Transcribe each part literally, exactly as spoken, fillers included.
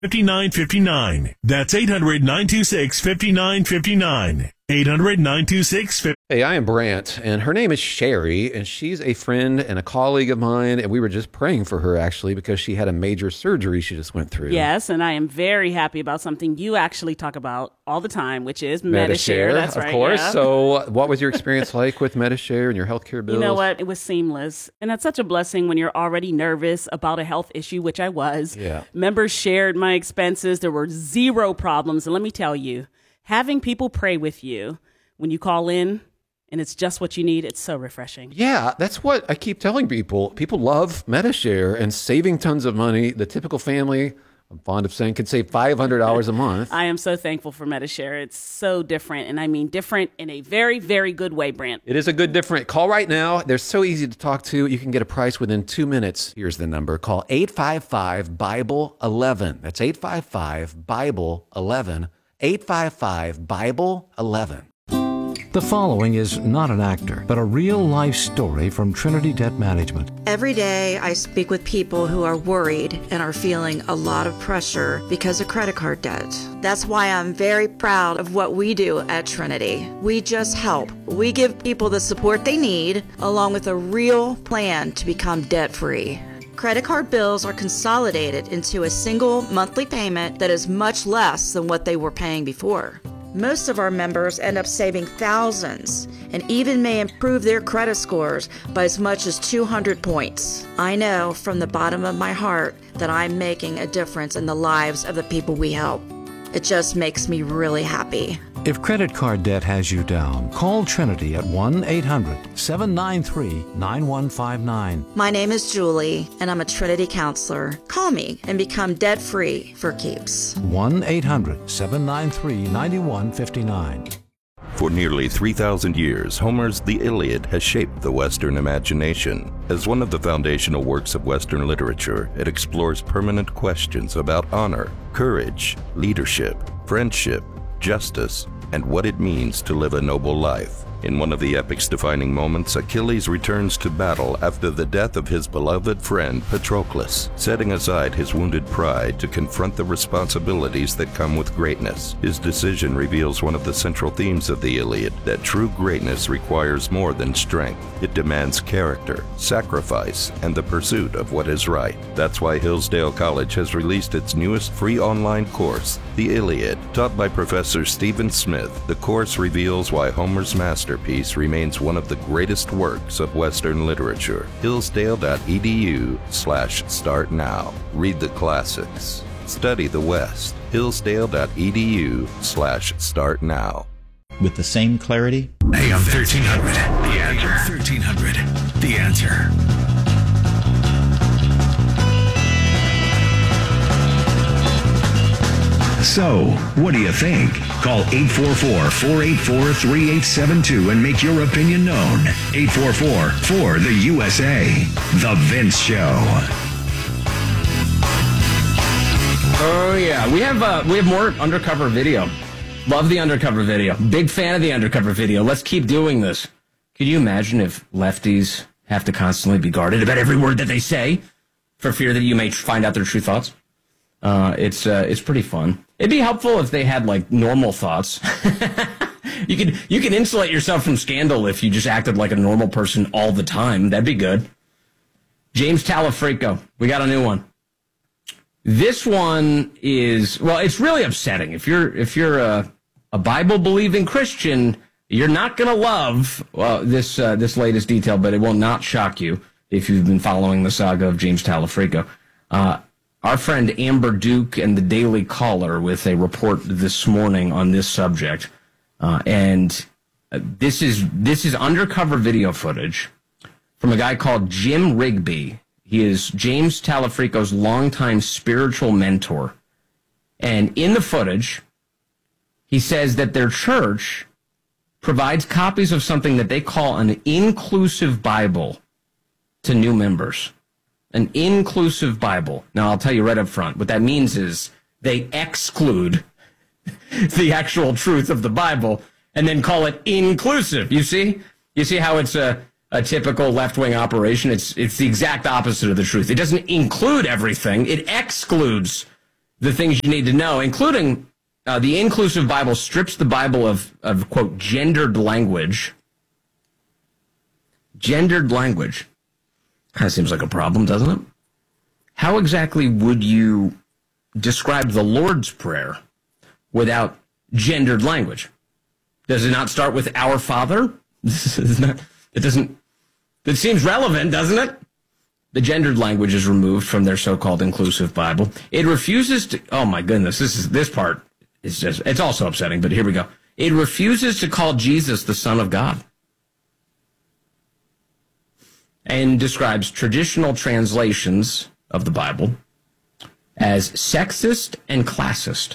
nine five nine. That's eight hundred, nine two six, five nine five nine. eight hundred, nine two six, five nine five nine. Hey, I am Brant, and her name is Sherry, and she's a friend and a colleague of mine, and we were just praying for her, actually, because she had a major surgery she just went through. Yes, and I am very happy about something you actually talk about all the time, which is Medi-Share. Medi-Share, That's of right, course. yeah. So what was your experience like with Medi-Share and your healthcare bills? You know what? It was seamless. And that's such a blessing when you're already nervous about a health issue, which I was. Yeah. Members shared my expenses. There were zero problems. And let me tell you, having people pray with you when you call in, and it's just what you need, it's so refreshing. Yeah, that's what I keep telling people. People love Medi-Share and saving tons of money. The typical family, I'm fond of saying, can save five hundred dollars a month. I am so thankful for Medi-Share. It's so different, and I mean different in a very, very good way, Brant. It is a good different. Call right now. They're so easy to talk to. You can get a price within two minutes. Here's the number. Call eight five five, Bible eleven. That's eight five five, Bible eleven. eight five five, Bible eleven. The following is not an actor, but a real-life story from Trinity Debt Management. Every day I speak with people who are worried and are feeling a lot of pressure because of credit card debt. That's why I'm very proud of what we do at Trinity. We just help. We give people the support they need, along with a real plan to become debt-free. Credit card bills are consolidated into a single monthly payment that is much less than what they were paying before. Most of our members end up saving thousands and even may improve their credit scores by as much as two hundred points. I know from the bottom of my heart that I'm making a difference in the lives of the people we help. It just makes me really happy. If credit card debt has you down, call Trinity at one eight hundred, seven nine three, nine one five nine. My name is Julie, and I'm a Trinity counselor. Call me and become debt-free for keeps. one eight hundred, seven nine three, nine one five nine. For nearly three thousand years, Homer's The Iliad has shaped the Western imagination. As one of the foundational works of Western literature, it explores permanent questions about honor, courage, leadership, friendship, justice, and what it means to live a noble life. In one of the epic's defining moments, Achilles returns to battle after the death of his beloved friend Patroclus. Setting aside his wounded pride to confront the responsibilities that come with greatness, his decision reveals one of the central themes of the Iliad, that true greatness requires more than strength. It demands character, sacrifice, and the pursuit of what is right. That's why Hillsdale College has released its newest free online course, The Iliad. Taught by Professor Stephen Smith, the course reveals why Homer's master Masterpiece remains one of the greatest works of Western literature. Hillsdale.edu slash start now. Read the classics. Study the West. Hillsdale.edu slash start now. With the same clarity? A M thirteen hundred. The answer. thirteen hundred. The answer. So, what do you think? Call eight four four, four eight four, three eight seven two and make your opinion known. eight four four, four the U S A. The Vince Show. Oh yeah, we have uh, we have more undercover video. Love the undercover video. Big fan of the undercover video. Let's keep doing this. Could you imagine if lefties have to constantly be guarded about every word that they say for fear that you may find out their true thoughts? Uh, it's uh, it's pretty fun. It'd be helpful if they had like normal thoughts. you could you could insulate yourself from scandal if you just acted like a normal person all the time. That'd be good. James Talafrico, we got a new one. This one is, well, it's really upsetting. If you're if you're a, a Bible believing Christian, you're not gonna love well, this uh, this latest detail, but it will not shock you if you've been following the saga of James Talafrico. Uh, Our friend Amber Duke and the Daily Caller with a report this morning on this subject. Uh, and uh, this is this is undercover video footage from a guy called Jim Rigby. He is James Talafrico's longtime spiritual mentor. And in the footage, he says that their church provides copies of something that they call an inclusive Bible to new members. An inclusive Bible. Now, I'll tell you right up front, what that means is they exclude the actual truth of the Bible and then call it inclusive. You see? You see how it's a, a typical left-wing operation? It's, it's the exact opposite of the truth. It doesn't include everything. It excludes the things you need to know, including uh, the Inclusive Bible strips the Bible of, of, quote, gendered language. Gendered language. Kind of seems like a problem, doesn't it? How exactly would you describe the Lord's Prayer without gendered language? Does it not start with Our Father? It doesn't. It seems relevant, doesn't it? The gendered language is removed from their so-called inclusive Bible. It refuses to. Oh my goodness, this is this part is just. It's also upsetting, but here we go. It refuses to call Jesus the Son of God, and describes traditional translations of the Bible as sexist and classist.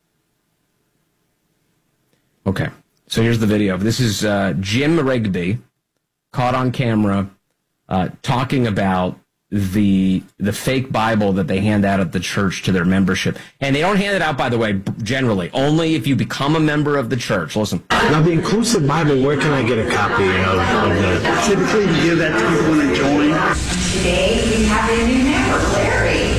Okay, so here's the video. This is uh, Jim Rigby, caught on camera, uh, talking about the the fake Bible that they hand out at the church to their membership. And they don't hand it out, by the way, generally. Only if you become a member of the church. Listen. Now, the Inclusive Bible, where can I get a copy of, of that? Typically, we give that to people when they join. Today, we have a new member, Larry.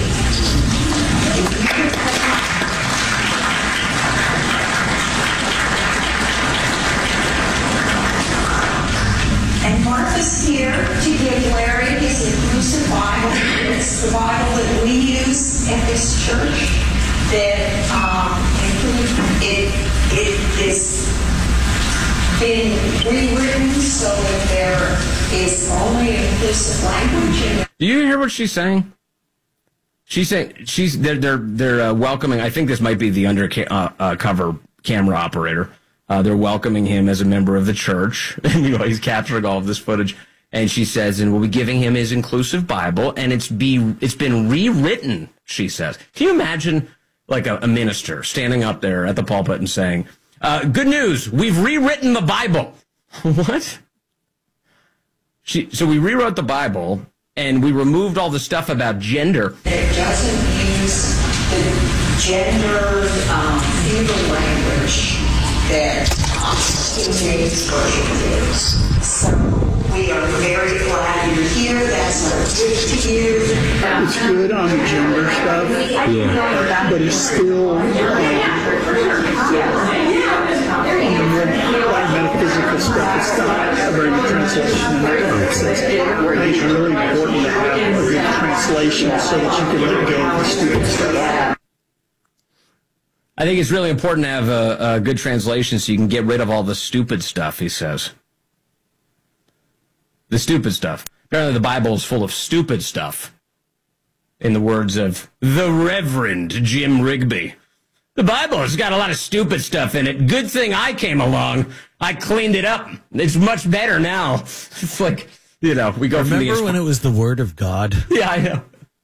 And Martha's here to give Larry his Inclusive Bible. It's the Bible that we use at this church that um, it, it is been rewritten so that there is only inclusive language in it. Do you hear what she's saying? She's saying she's they're they're they're uh, welcoming. I think this might be the undercover uh, uh, cover camera operator. Uh, they're welcoming him as a member of the church, and you know he's capturing all of this footage. And she says, "And we'll be giving him his inclusive Bible, and it's be it's been rewritten." She says, "Can you imagine like a, a minister standing up there at the pulpit and saying, uh, 'Good news, we've rewritten the Bible'?" What? She so we rewrote the Bible. And we removed all the stuff about gender. It doesn't use the gendered um, feudal language that um, King James Version is. So we are very glad you're here. That's our gift to you. It's good on the gender stuff, yeah. But it's still um, on the more like metaphysical stuff. It's not a very good translation. And I think it's really important to have a good translation so that you can let go of the stupid stuff. I think it's really important to have a, a good translation so you can get rid of all the stupid stuff, he says. The stupid stuff. Apparently the Bible is full of stupid stuff. In the words of the Reverend Jim Rigby. The Bible has got a lot of stupid stuff in it. Good thing I came along. I cleaned it up. It's much better now. It's like, you know, we go Remember from the... Remember when it was the Word of God? Yeah, I know.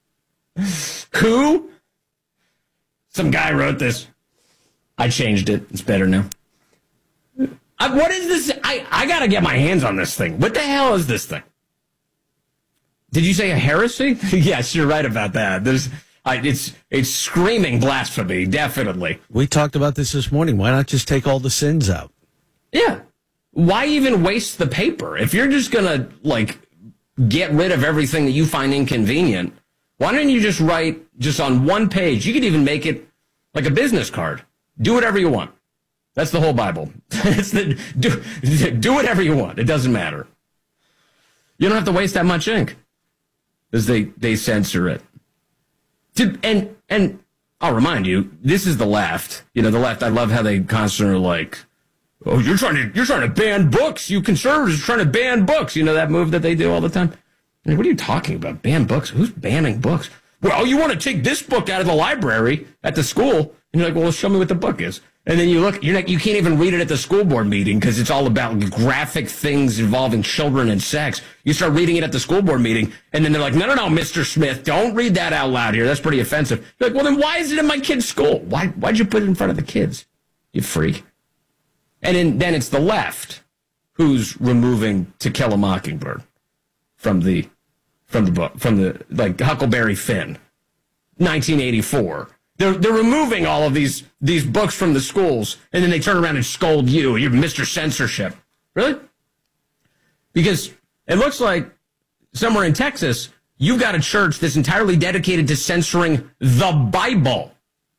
Who? Some guy wrote this. I changed it. It's better now. I, what is this? I, I got to get my hands on this thing. What the hell is this thing? Did you say a heresy? Yes, you're right about that. There's, I, it's it's screaming blasphemy, definitely. We talked about this this morning. Why not just take all the sins out? Yeah. Why even waste the paper? If you're just going to, like, get rid of everything that you find inconvenient, why don't you just write just on one page? You could even make it like a business card. Do whatever you want. That's the whole Bible. It's the, do, do whatever you want. It doesn't matter. You don't have to waste that much ink because they, they censor it. To, and and I'll remind you, this is the left. You know, the left, I love how they constantly are like, oh, you're trying to you're trying to ban books. You conservatives are trying to ban books. You know that move that they do all the time? Like, what are you talking about? Ban books? Who's banning books? Well, you want to take this book out of the library at the school. And you're like, well, show me what the book is. And then you look, you're like, you can't even read it at the school board meeting because it's all about graphic things involving children and sex. You start reading it at the school board meeting, and then they're like, no, no, no, Mister Smith, don't read that out loud here. That's pretty offensive. You're like, well, then why is it in my kid's school? Why, why'd you put it in front of the kids? You freak. And then, then it's the left who's removing To Kill a Mockingbird from the, from the book, from the, like, Huckleberry Finn, nineteen eighty-four. They're they're removing all of these these books from the schools, and then they turn around and scold you. You're Mister Censorship. Really? Because it looks like somewhere in Texas, you've got a church that's entirely dedicated to censoring the Bible.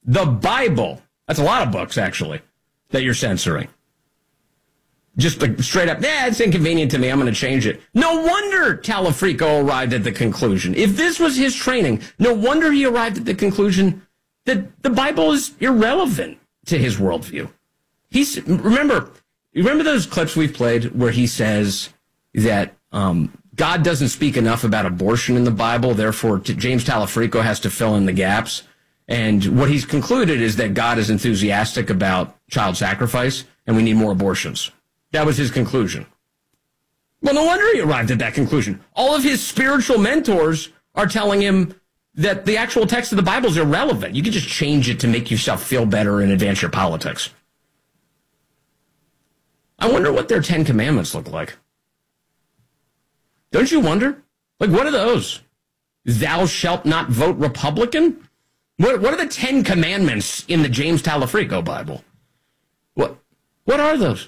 The Bible. That's a lot of books, actually, that you're censoring. Just like straight up, yeah, it's inconvenient to me, I'm going to change it. No wonder Talafrico arrived at the conclusion. If this was his training, no wonder he arrived at the conclusion that the Bible is irrelevant to his worldview. He's, remember, remember those clips we've played where he says that um, God doesn't speak enough about abortion in the Bible, therefore t- James Talafrico has to fill in the gaps. And what he's concluded is that God is enthusiastic about child sacrifice and we need more abortions. That was his conclusion. Well, no wonder he arrived at that conclusion. All of his spiritual mentors are telling him that the actual text of the Bible is irrelevant. You can just change it to make yourself feel better and advance your politics. I wonder what their Ten Commandments look like. Don't you wonder? Like, what are those? Thou shalt not vote Republican? What, what are the Ten Commandments in the James Talafrico Bible? What, what are those?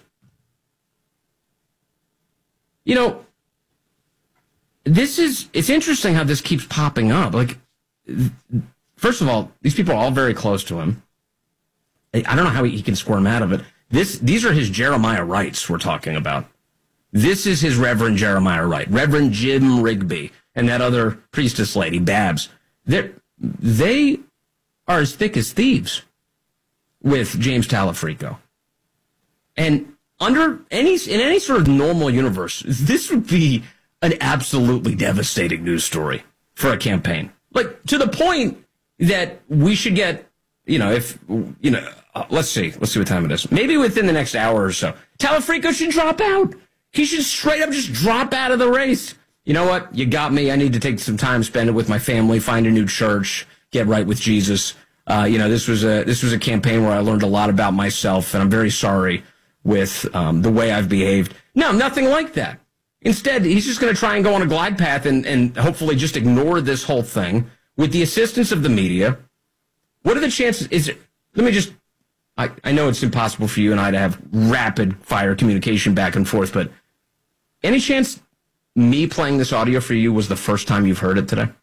You know, this is, it's interesting how this keeps popping up. Like, first of all, these people are all very close to him. I don't know how he, he can squirm out of it. This, these are his Jeremiah Wrights we're talking about. This is his Reverend Jeremiah Wright, Reverend Jim Rigby, and that other priestess lady, Babs. They're, they are as thick as thieves with James Talafrico. And under any, in any sort of normal universe, this would be an absolutely devastating news story for a campaign. Like, to the point that we should get, you know, if, you know, uh, let's see, let's see what time it is. Maybe within the next hour or so, Talafrico should drop out. He should straight up just drop out of the race. You know what? You got me. I need to take some time, spend it with my family, find a new church, get right with Jesus. Uh, you know, this was a, this was a campaign where I learned a lot about myself, and I'm very sorry with um, the way I've behaved. No, nothing like that. Instead, he's just going to try and go on a glide path and, and hopefully just ignore this whole thing with the assistance of the media. What are the chances? Is it, let me just, I, I know it's impossible for you and I to have rapid fire communication back and forth, but any chance me playing this audio for you was the first time you've heard it today?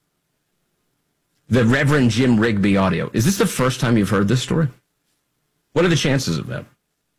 The Reverend Jim Rigby audio. Is this the first time you've heard this story? What are the chances of that?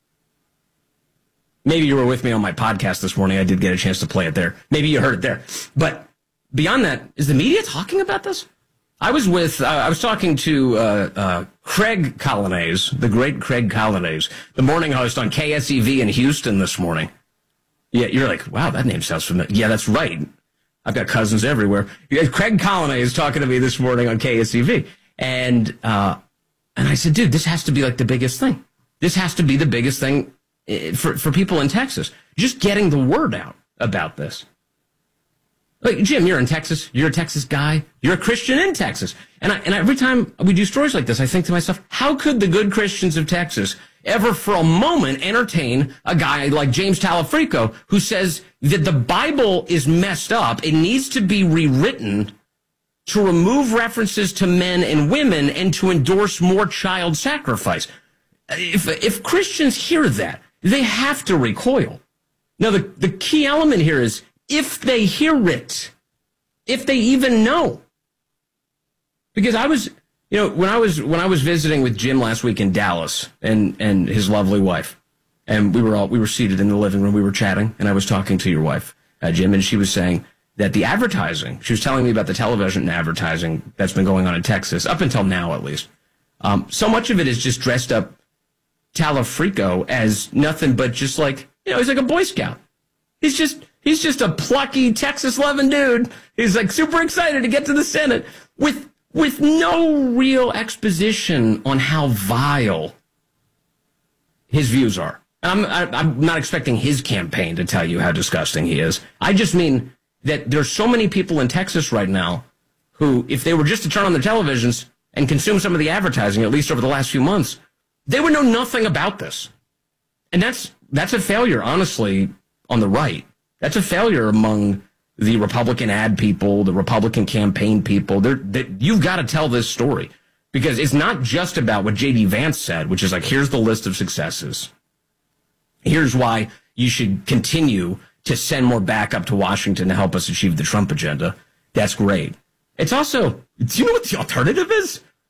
Maybe you were with me on my podcast this morning. I did get a chance to play it there. Maybe you heard it there. But beyond that, is the media talking about this? I was with, uh, I was talking to uh, uh, Craig Colonnese, the great Craig Colonnese, the morning host on K S E V in Houston this morning. Yeah, you're like, wow, that name sounds familiar. Yeah, that's right. I've got cousins everywhere. Yeah, Craig Colonnese talking to me this morning on K S E V. And, uh, and I said, dude, this has to be like the biggest thing. This has to be the biggest thing for, for people in Texas. Just getting the word out about this. Like, Jim, you're in Texas. You're a Texas guy. You're a Christian in Texas. And I, and every time we do stories like this, I think to myself, how could the good Christians of Texas ever for a moment entertain a guy like James Talafrico who says that the Bible is messed up, it needs to be rewritten to remove references to men and women and to endorse more child sacrifice? If, if Christians hear that, they have to recoil. Now, the, the key element here is if they hear it, if they even know. Because I was, you know, when I was when I was visiting with Jim last week in Dallas and, and his lovely wife, and we were all we were seated in the living room, we were chatting, and I was talking to your wife, uh, Jim, and she was saying that the advertising, she was telling me about the television advertising that's been going on in Texas, up until now at least. Um, so much of it is just dressed up Talafrico as nothing but just like, you know, he's like a Boy Scout. He's just he's just a plucky Texas-loving dude. He's like super excited to get to the Senate with with no real exposition on how vile his views are. I'm I'm not expecting his campaign to tell you how disgusting he is. I just mean that there's so many people in Texas right now who, if they were just to turn on their televisions and consume some of the advertising, at least over the last few months, they would know nothing about this. And that's that's a failure, honestly, on the right. That's a failure among the Republican ad people, the Republican campaign people. They're, they, you've got to tell this story because it's not just about what J D Vance said, which is like, here's the list of successes. Here's why you should continue to send more backup to Washington to help us achieve the Trump agenda. That's great. It's also, do you know what the alternative is?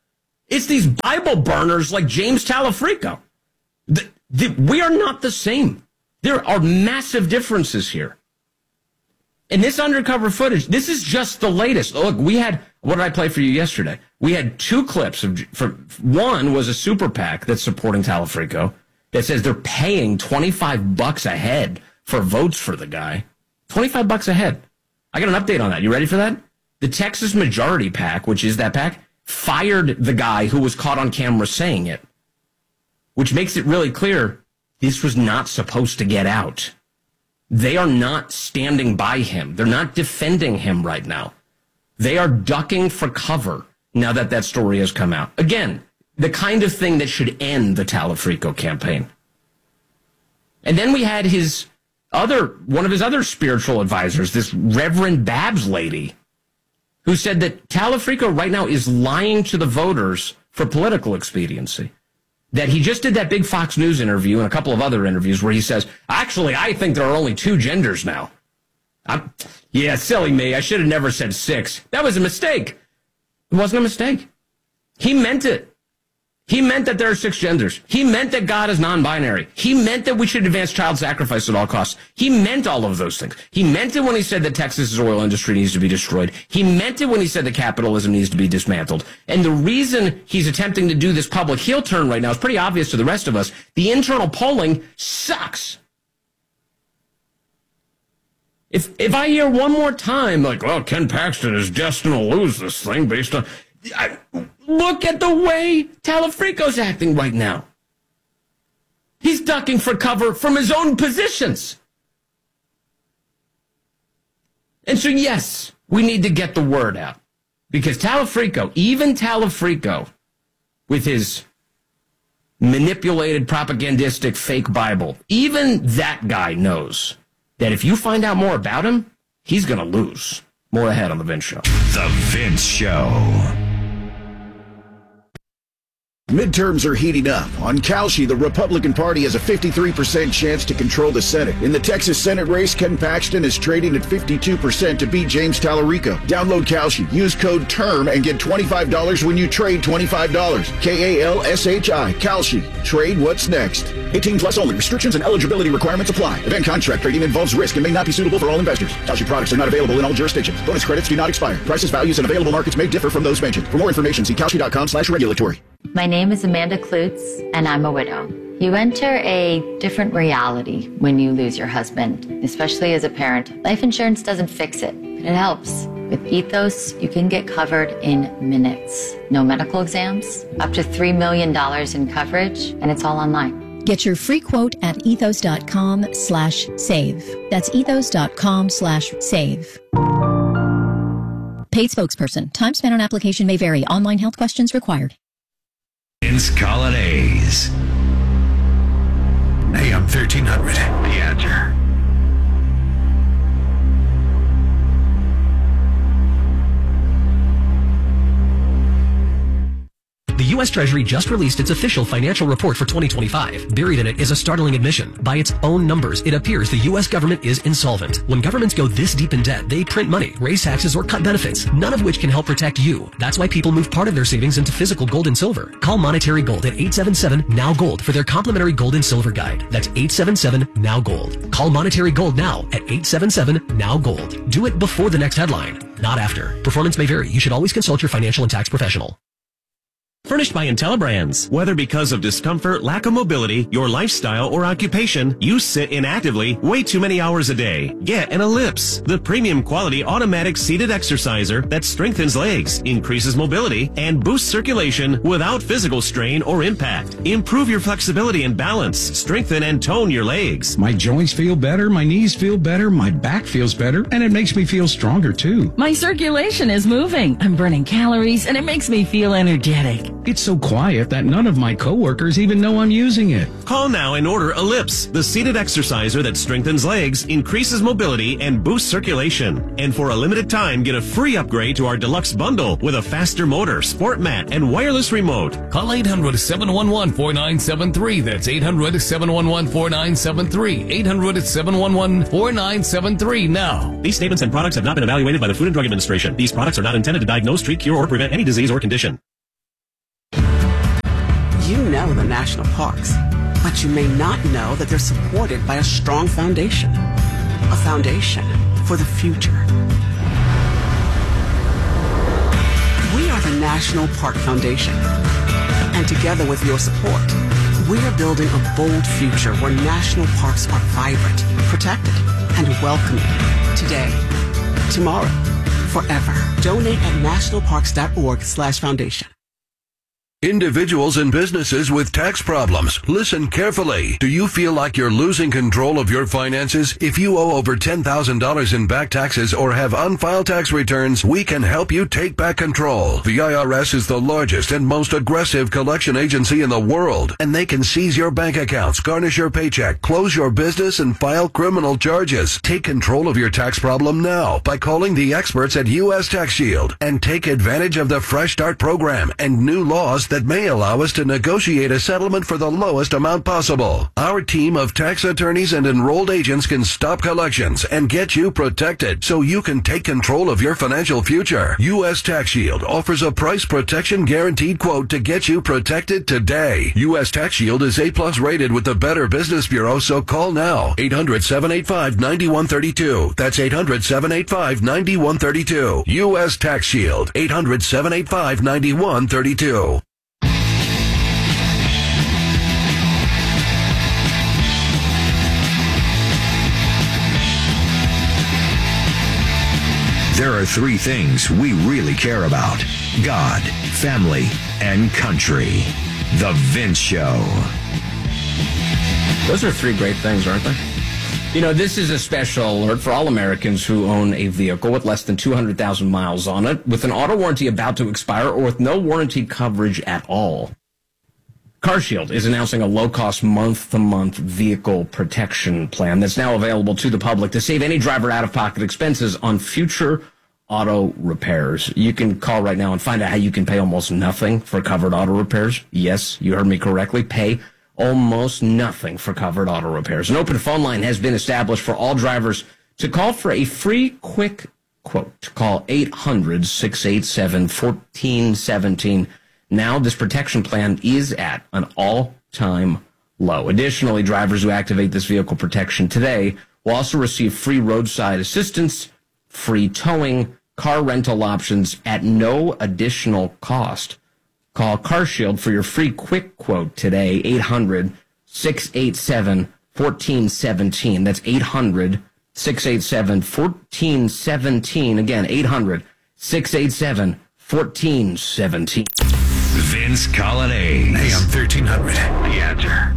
It's these Bible burners like James Talafrico. The, the, we are not the same. There are massive differences here. And this undercover footage, this is just the latest. Look, we had, what did I play for you yesterday? We had two clips of, for, one was a super PAC that's supporting Talafrico that says they're paying twenty-five bucks a head for votes for the guy. twenty-five bucks a head. I got an update on that. You ready for that? The Texas Majority PAC, which is that PAC, fired the guy who was caught on camera saying it, which makes it really clear this was not supposed to get out. They are not standing by him. They're not defending him right now. They are ducking for cover now that that story has come out. Again, the kind of thing that should end the Talafrico campaign. And then we had his other, one of his other spiritual advisors, this Reverend Babs lady, who said that Talafrico right now is lying to the voters for political expediency. That he just did that big Fox News interview and a couple of other interviews where he says, actually, I think there are only two genders now. I'm, yeah, silly me. I should have never said six. That was a mistake. It wasn't a mistake. He meant it. He meant that there are six genders. He meant that God is non-binary. He meant that we should advance child sacrifice at all costs. He meant all of those things. He meant it when he said that Texas's oil industry needs to be destroyed. He meant it when he said that capitalism needs to be dismantled. And the reason he's attempting to do this public heel turn right now is pretty obvious to the rest of us. The internal polling sucks. If if I hear one more time, like, well, Ken Paxton is destined to lose this thing based on... I, look at the way Talafrico's acting right now. He's ducking for cover from his own positions. And so, yes, we need to get the word out. Because Talafrico, even Talafrico, with his manipulated, propagandistic, fake Bible, even that guy knows that if you find out more about him, he's going to lose. More ahead on The Vince Show. The Vince Show. Midterms are heating up. On Kalshi, the Republican Party has a fifty-three percent chance to control the Senate. In the Texas Senate race, Ken Paxton is trading at fifty-two percent to beat James Talarico. Download Kalshi. Use code TERM and get twenty-five dollars when you trade twenty-five dollars. K A L S H I. Kalshi. Trade what's next. eighteen plus only. Restrictions and eligibility requirements apply. Event contract trading involves risk and may not be suitable for all investors. Kalshi products are not available in all jurisdictions. Bonus credits do not expire. Prices, values, and available markets may differ from those mentioned. For more information, see Kalshi.com slash regulatory. My name is Amanda Klutz, and I'm a widow. You enter a different reality when you lose your husband, especially as a parent. Life insurance doesn't fix it, but it helps. With Ethos, you can get covered in minutes. No medical exams, up to three million dollars in coverage, and it's all online. Get your free quote at ethos.com slash save. That's ethos.com slash save. Paid spokesperson. Time spent on application may vary. Online health questions required. Vince Colonnese. A M thirteen hundred. The Answer. The U S Treasury just released its official financial report for twenty twenty-five. Buried in it is a startling admission. By its own numbers, it appears the U S government is insolvent. When governments go this deep in debt, they print money, raise taxes, or cut benefits, none of which can help protect you. That's why people move part of their savings into physical gold and silver. Call Monetary Gold at eight seven seven, N O W, GOLD for their complimentary gold and silver guide. That's eight seven seven, N O W, GOLD. Call Monetary Gold now at eight seven seven, N O W, GOLD. Do it before the next headline, not after. Performance may vary. You should always consult your financial and tax professional. Furnished by IntelliBrands. Whether because of discomfort, lack of mobility, your lifestyle, or occupation, you sit inactively way too many hours a day. Get an Ellipse, the premium quality automatic seated exerciser that strengthens legs, increases mobility, and boosts circulation without physical strain or impact. Improve your flexibility and balance, strengthen and tone your legs. My joints feel better, my knees feel better, my back feels better, and it makes me feel stronger too. My circulation is moving. I'm burning calories, and it makes me feel energetic. It's so quiet that none of my coworkers even know I'm using it. Call now and order Ellipse, the seated exerciser that strengthens legs, increases mobility, and boosts circulation. And for a limited time, get a free upgrade to our deluxe bundle with a faster motor, sport mat, and wireless remote. Call eight hundred, seven one one, four nine seven three. That's eight hundred, seven one one, four nine seven three. eight hundred, seven one one, four nine seven three now. These statements and products have not been evaluated by the Food and Drug Administration. These products are not intended to diagnose, treat, cure, or prevent any disease or condition. You know the national parks, but you may not know that they're supported by a strong foundation. A foundation for the future. We are the National Park Foundation. And together with your support, we are building a bold future where national parks are vibrant, protected, and welcoming. Today, tomorrow, forever. Donate at nationalparks.org slash foundation. Individuals and businesses with tax problems, listen carefully. Do you feel like you're losing control of your finances? If you owe over ten thousand dollars in back taxes or have unfiled tax returns, we can help you take back control. The I R S is the largest and most aggressive collection agency in the world, and they can seize your bank accounts, garnish your paycheck, close your business, and file criminal charges. Take control of your tax problem now by calling the experts at U S Tax Shield and take advantage of the Fresh Start program and new laws that may allow us to negotiate a settlement for the lowest amount possible. Our team of tax attorneys and enrolled agents can stop collections and get you protected so you can take control of your financial future. U S Tax Shield offers a price protection guaranteed quote to get you protected today. U S Tax Shield is A plus rated with the Better Business Bureau, so call now. eight hundred, seven eight five, nine one three two. That's eight hundred, seven eight five, nine one three two. U S Tax Shield. eight hundred, seven eight five, nine one three two. There are three things we really care about: God, family, and country. The Vince Show. Those are three great things, aren't they? You know, this is a special alert for all Americans who own a vehicle with less than two hundred thousand miles on it, with an auto warranty about to expire, or with no warranty coverage at all. CarShield is announcing a low-cost month-to-month vehicle protection plan that's now available to the public to save any driver out-of-pocket expenses on future auto repairs. You can call right now and find out how you can pay almost nothing for covered auto repairs. Yes, you heard me correctly. Pay almost nothing for covered auto repairs. An open phone line has been established for all drivers to call for a free, quick quote. Call eight hundred, six eight seven, one four one seven. Now, this protection plan is at an all-time low. Additionally, drivers who activate this vehicle protection today will also receive free roadside assistance, free towing, car rental options at no additional cost. Call CarShield for your free quick quote today, eight hundred, six eight seven, one four one seven. That's eight hundred, six eight seven, one four one seven. Again, eight hundred, six eight seven, one four one seven. Vince Colonnade. A M thirteen hundred. The Answer.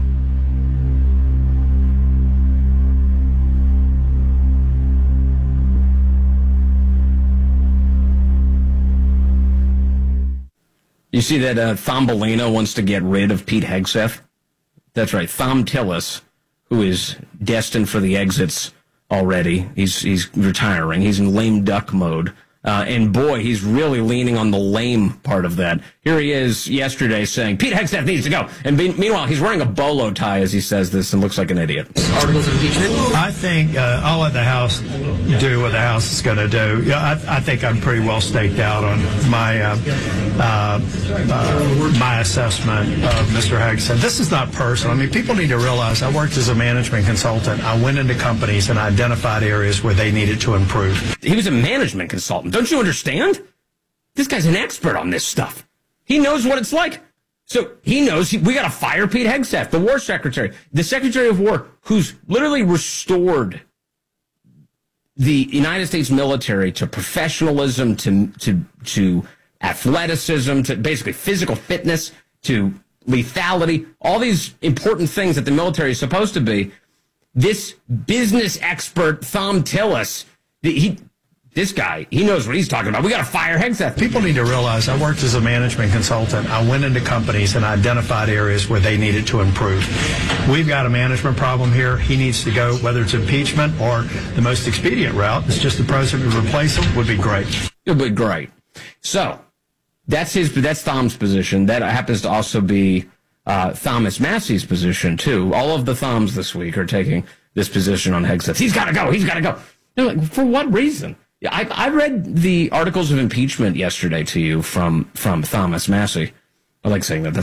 You see that uh, Thumbelina wants to get rid of Pete Hegseth? That's right, Thom Tillis, who is destined for the exits already. He's he's retiring. He's in lame duck mode. Uh, and boy, he's really leaning on the lame part of that. Here he is yesterday saying, Pete Hegseth needs to go. And be, meanwhile, he's wearing a bolo tie as he says this and looks like an idiot. Articles of impeachment? I think uh, I'll let the House do what the House is going to do. Yeah, I, I think I'm pretty well staked out on my uh, uh, uh, my assessment of Mister Hegseth. This is not personal. I mean, people need to realize I worked as a management consultant. I went into companies and identified areas where they needed to improve. He was a management consultant. Don't you understand? This guy's an expert on this stuff. He knows what it's like. So he knows he, we got to fire Pete Hegseth, the war secretary, the secretary of war, who's literally restored the United States military to professionalism, to to to athleticism, to basically physical fitness, to lethality, all these important things that the military is supposed to be. This business expert, Thom Tillis, he. This guy, he knows what he's talking about. We got to fire Hegseth. People need to realize I worked as a management consultant. I went into companies and identified areas where they needed to improve. We've got a management problem here. He needs to go, whether it's impeachment or the most expedient route, it's just the president to replace him, would be great. It would be great. So that's his. That's Thom's position. That happens to also be uh, Thomas Massey's position, too. All of the Thoms this week are taking this position on Hegseth. He's got to go. He's got to go. They're like, for what reason? I, I read the articles of impeachment yesterday to you from, from Thomas Massey. I like saying that. That's fun.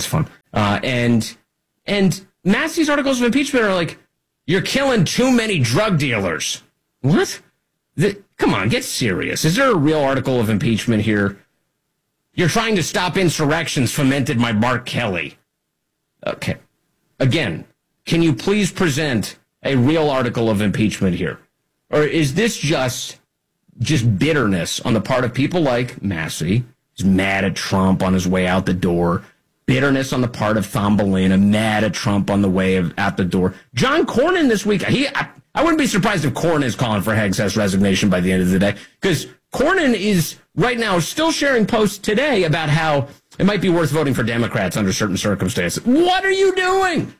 Uh, and and Massey's articles of impeachment are like, you're killing too many drug dealers. What? The, come on, get serious. Is there a real article of impeachment here? You're trying to stop insurrections fomented by Mark Kelly. Okay. Again, can you please present a real article of impeachment here? Or is this just just bitterness on the part of people like Massey? He's mad at Trump on his way out the door. Bitterness on the part of Thumbelina, mad at Trump on the way of, out the door. John Cornyn this week, he I, I wouldn't be surprised if Cornyn is calling for Hegseth's resignation by the end of the day, because Cornyn is right now still sharing posts today about how it might be worth voting for Democrats under certain circumstances. What are you doing?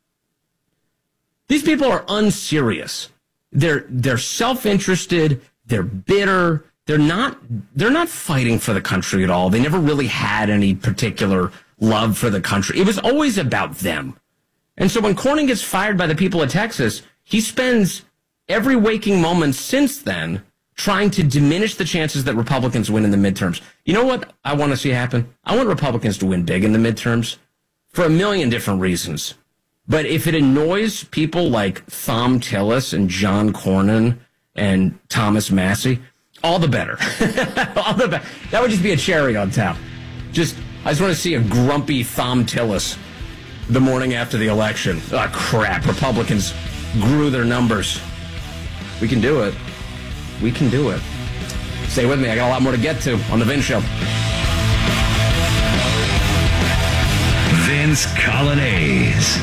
These people are unserious. They're they're self-interested. They're bitter. They're not they're not fighting for the country at all. They never really had any particular love for the country. It was always about them. And so when Cornyn gets fired by the people of Texas, he spends every waking moment since then trying to diminish the chances that Republicans win in the midterms. You know what I want to see happen? I want Republicans to win big in the midterms for a million different reasons. But if it annoys people like Thom Tillis and John Cornyn and Thomas Massey, all the better. all the better. That would just be a cherry on top. Just, I just want to see a grumpy Thom Tillis the morning after the election. Ah, oh, crap. Republicans grew their numbers. We can do it. We can do it. Stay with me. I got a lot more to get to on The Vince Show. Vince Colonnese.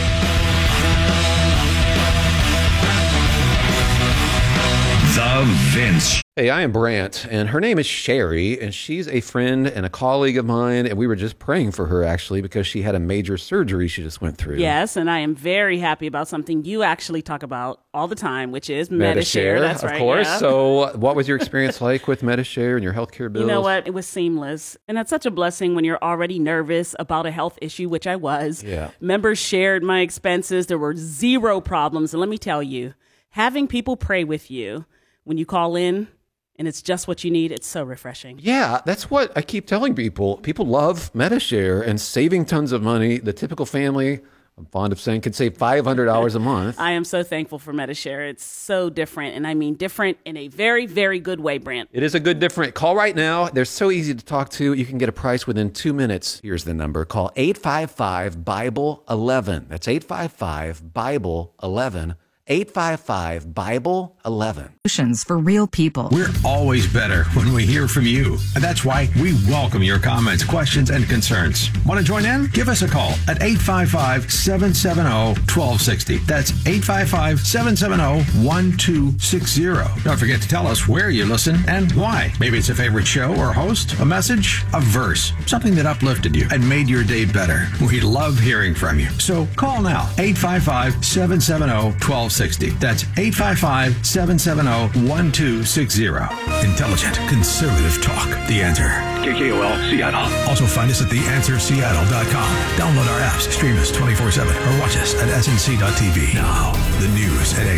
The Vince. Hey, I am Brant, and her name is Sherry, and she's a friend and a colleague of mine, and we were just praying for her, actually, because she had a major surgery she just went through. Yes, and I am very happy about something you actually talk about all the time, which is Medi-Share. That's of right, course. yeah. So what was your experience like with Medi-Share and your healthcare bills? You know what? It was seamless, and that's such a blessing when you're already nervous about a health issue, which I was. Yeah. Members shared my expenses. There were zero problems, and let me tell you, having people pray with you when you call in, and it's just what you need, it's so refreshing. Yeah, that's what I keep telling people. People love Medi-Share and saving tons of money. The typical family, I'm fond of saying, could save five hundred dollars a month. I am so thankful for Medi-Share. It's so different, and I mean different in a very, very good way, Brant. It is a good different. Call right now. They're so easy to talk to. You can get a price within two minutes. Here's the number. Call eight five five, Bible eleven. That's eight five five, Bible eleven. eight five five, Bible eleven. Solutions for real people. We're always better when we hear from you. And that's why we welcome your comments, questions, and concerns. Want to join in? Give us a call at eight five five, seven seven zero, one two six zero. That's eight five five, seven seven zero, one two six zero. Don't forget to tell us where you listen and why. Maybe it's a favorite show or host, a message, a verse, something that uplifted you and made your day better. We love hearing from you. So call now, eight five five, seven seven zero, one two six zero. That's eight five five, seven seven zero, one two six zero. Intelligent, conservative talk. The Answer. K K O L, Seattle. Also find us at the answer seattle dot com. Download our apps, stream us twenty-four seven, or watch us at S N C dot T V. Now, the news at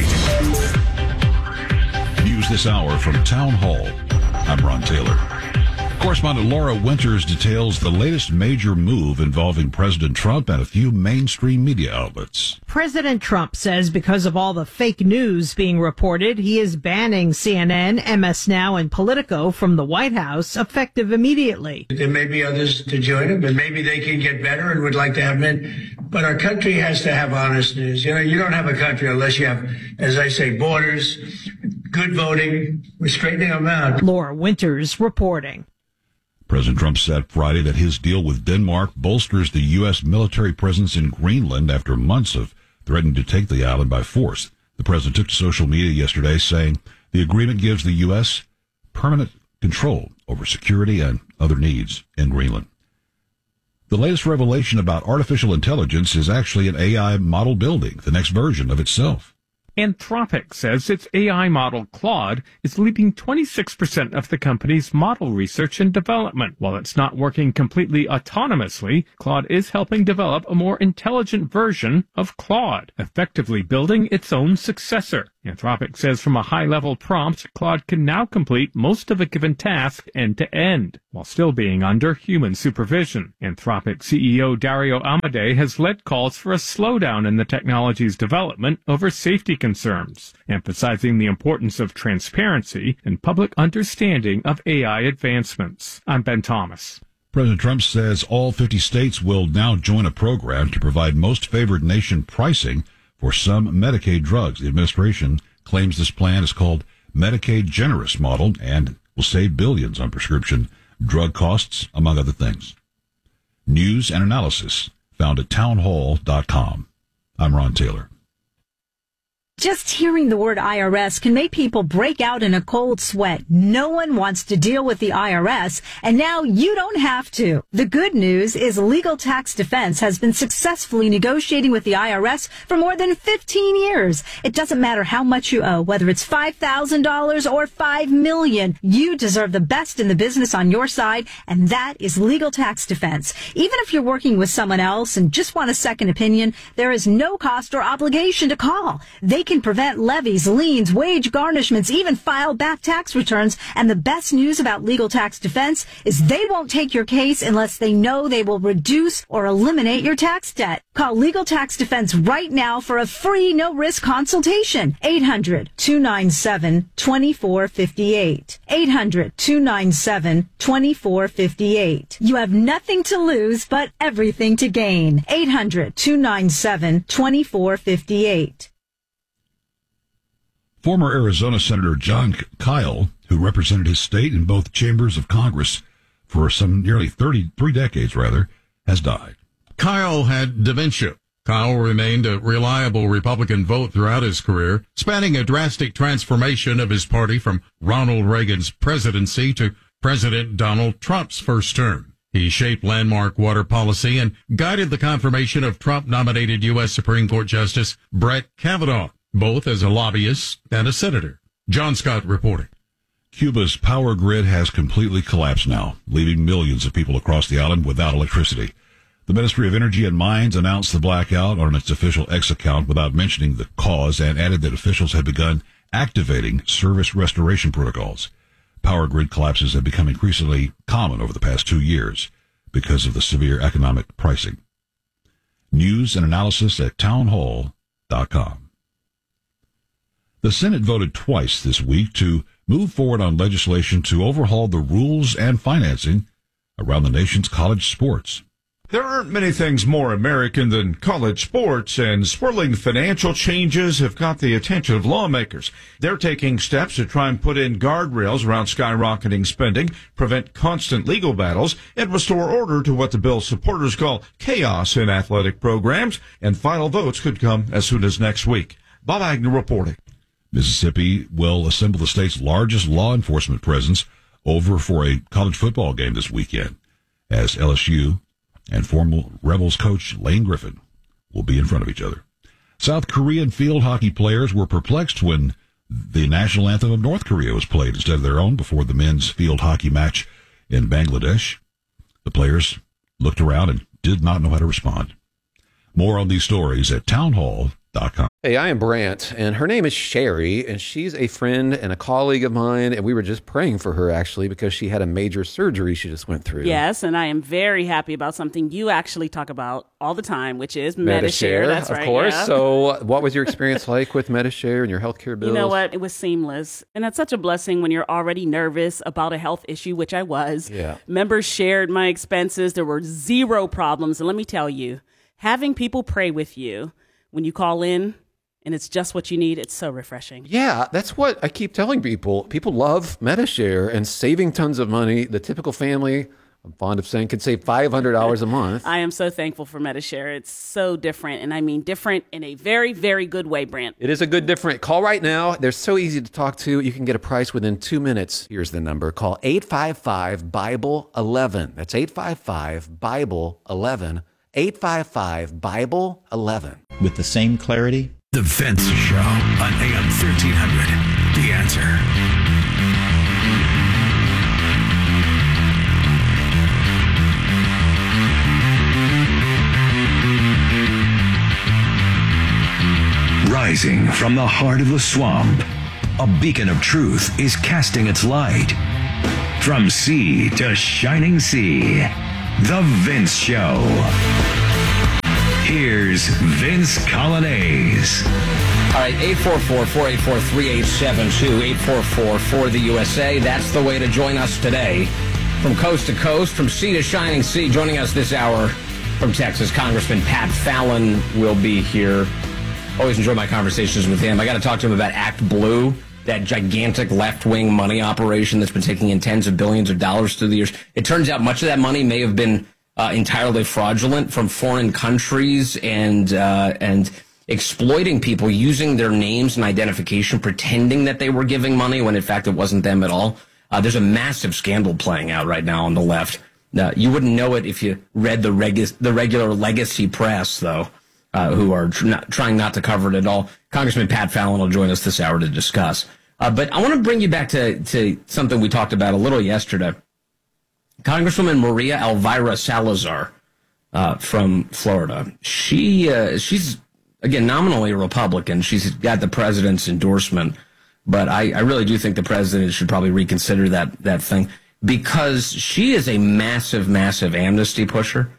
eight. News this hour from Town Hall. I'm Ron Taylor. Correspondent Laura Winters details the latest major move involving President Trump and a few mainstream media outlets. President Trump says because of all the fake news being reported, he is banning C N N, M S Now, and Politico from the White House, effective immediately. There may be others to join him, and maybe they can get better and would like to have them in. But our country has to have honest news. You know, you don't have a country unless you have, as I say, borders, good voting. We're straightening them out. Laura Winters reporting. President Trump said Friday that his deal with Denmark bolsters the U S military presence in Greenland after months of threatening to take the island by force. The president took to social media yesterday saying the agreement gives the U S permanent control over security and other needs in Greenland. The latest revelation about artificial intelligence is actually an A I model building, the next version of itself. Anthropic says its A I model, Claude, is leading twenty-six percent of the company's model research and development. While it's not working completely autonomously, Claude is helping develop a more intelligent version of Claude, effectively building its own successor. Anthropic says from a high-level prompt, Claude can now complete most of a given task end-to-end, while still being under human supervision. Anthropic C E O Dario Amodei has led calls for a slowdown in the technology's development over safety concerns, emphasizing the importance of transparency and public understanding of A I advancements. I'm Ben Thomas. President Trump says all fifty states will now join a program to provide most favored nation pricing for some Medicaid drugs. The administration claims this plan is called Medicaid Generous Model and will save billions on prescription drug costs, among other things. News and analysis found at townhall dot com. I'm Ron Taylor. Just hearing the word I R S can make people break out in a cold sweat. No one wants to deal with the I R S, and now you don't have to. The good news is Legal Tax Defense has been successfully negotiating with the I R S for more than fifteen years. It doesn't matter how much you owe, whether it's five thousand dollars or five million dollars. You deserve the best in the business on your side, and that is Legal Tax Defense. Even if you're working with someone else and just want a second opinion, there is no cost or obligation to call. They can prevent levies, liens, wage garnishments, even file back tax returns. And the best news about Legal Tax Defense is they won't take your case unless they know they will reduce or eliminate your tax debt. Call Legal Tax Defense right now for a free, no-risk consultation. eight hundred, two nine seven, two four five eight. eight hundred, two nine seven, two four five eight. You have nothing to lose, but everything to gain. eight hundred, two nine seven, two four five eight. Former Arizona Senator John Kyle, who represented his state in both chambers of Congress for some nearly thirty, three decades rather, has died. Kyle had dementia. Kyle remained a reliable Republican vote throughout his career, spanning a drastic transformation of his party from Ronald Reagan's presidency to President Donald Trump's first term. He shaped landmark water policy and guided the confirmation of Trump-nominated U S Supreme Court Justice Brett Kavanaugh, both as a lobbyist and a senator. John Scott reporting. Cuba's power grid has completely collapsed now, leaving millions of people across the island without electricity. The Ministry of Energy and Mines announced the blackout on its official X account without mentioning the cause and added that officials had begun activating service restoration protocols. Power grid collapses have become increasingly common over the past two years because of the severe economic pricing. News and analysis at townhall dot com. The Senate voted twice this week to move forward on legislation to overhaul the rules and financing around the nation's college sports. There aren't many things more American than college sports, and swirling financial changes have got the attention of lawmakers. They're taking steps to try and put in guardrails around skyrocketing spending, prevent constant legal battles, and restore order to what the bill's supporters call chaos in athletic programs, and final votes could come as soon as next week. Bob Agnew reporting. Mississippi will assemble the state's largest law enforcement presence over for a college football game this weekend, as L S U and former Rebels coach Lane Griffin will be in front of each other. South Korean field hockey players were perplexed when the national anthem of North Korea was played instead of their own before the men's field hockey match in Bangladesh. The players looked around and did not know how to respond. More on these stories at townhall dot com. Hey, I am Brant, and her name is Sherry, and she's a friend and a colleague of mine, and we were just praying for her, actually, because she had a major surgery she just went through. Yes, and I am very happy about something you actually talk about all the time, which is Medi-Share. Medi-Share, That's of right, course. yeah. So what was your experience like with Medi-Share and your healthcare bills? You know what? It was seamless. And that's such a blessing when you're already nervous about a health issue, which I was. Yeah. Members shared my expenses. There were zero problems. And let me tell you, having people pray with you when you call in, and it's just what you need, it's so refreshing. Yeah, that's what I keep telling people. People love Medi-Share and saving tons of money. The typical family, I'm fond of saying, could save five hundred dollars a month. I am so thankful for Medi-Share. It's so different, and I mean different in a very, very good way, Brant. It is a good different. Call right now. They're so easy to talk to. You can get a price within two minutes. Here's the number. Call eight five five, Bible eleven. That's eight five five, Bible eleven. eight five five, Bible eleven. With the same clarity. The Vince Show on A M thirteen hundred. The Answer. Right Rising from the heart of the swamp, a beacon of truth is casting its light. From sea to shining sea, The Vince Show. Here's Vince Colonnese. All right, eight four four, four eight four, three eight seven two, eight four four, four the U S A. That's the way to join us today. From coast to coast, from sea to shining sea, joining us this hour from Texas, Congressman Pat Fallon will be here. Always enjoy my conversations with him. I got to talk to him about Act Blue, that gigantic left-wing money operation that's been taking in tens of billions of dollars through the years. It turns out much of that money may have been uh, entirely fraudulent from foreign countries and uh, and exploiting people using their names and identification, pretending that they were giving money when in fact it wasn't them at all. Uh, there's a massive scandal playing out right now on the left. Uh, you wouldn't know it if you read the regu- the regular legacy press, though, uh, who are tr- not, trying not to cover it at all. Congressman Pat Fallon will join us this hour to discuss. Uh, but I want to bring you back to, to something we talked about a little yesterday. Congresswoman Maria Elvira Salazar uh, from Florida. She uh, she's again nominally a Republican. She's got the president's endorsement, but I, I really do think the president should probably reconsider that that thing, because she is a massive, massive amnesty pusher,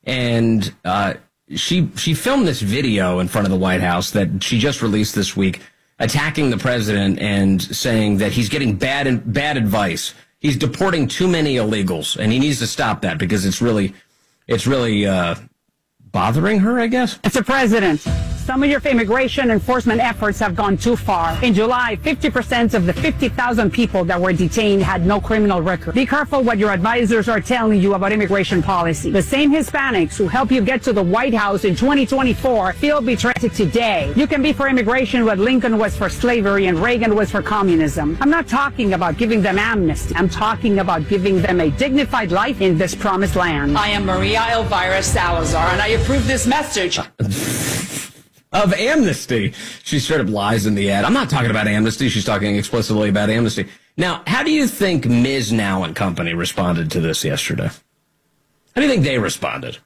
and uh, she she filmed this video in front of the White House that she just released this week, attacking the president and saying that he's getting bad bad advice. He's deporting too many illegals, and he needs to stop that because it's really, it's really uh, bothering her, I guess. Mister President, some of your immigration enforcement efforts have gone too far. In July, fifty percent of the fifty thousand people that were detained had no criminal record. Be careful what your advisors are telling you about immigration policy. The same Hispanics who help you get to the White House in twenty twenty-four feel betrayed today. You can be for immigration what Lincoln was for slavery and Reagan was for communism. I'm not talking about giving them amnesty. I'm talking about giving them a dignified life in this promised land. I am Maria Elvira Salazar, and I approve this message. Of amnesty. She straight up lies in the ad. I'm not talking about amnesty. She's talking explicitly about amnesty. Now, how do you think Miz Now and company responded to this yesterday? How do you think they responded?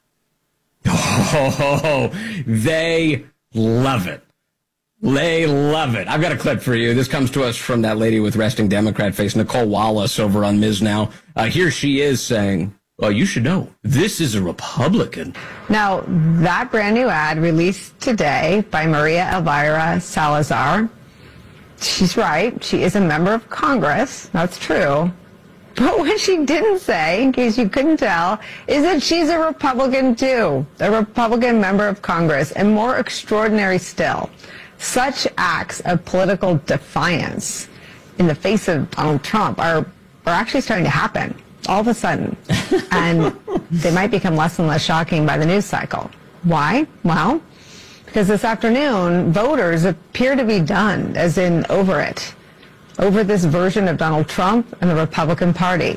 Oh, they love it. They love it. I've got a clip for you. This comes to us from that lady with resting Democrat face, Nicole Wallace, over on Miz Now. Uh, here she is saying, well, you should know, this is a Republican. Now, that brand new ad released today by Maria Elvira Salazar, she's right. She is a member of Congress. That's true. But what she didn't say, in case you couldn't tell, is that she's a Republican too, a Republican member of Congress. And more extraordinary still, such acts of political defiance in the face of Donald Trump are, are actually starting to happen all of a sudden, and they might become less and less shocking by the news cycle. Why? Well, because this afternoon, voters appear to be done, as in over it, over this version of Donald Trump and the Republican Party.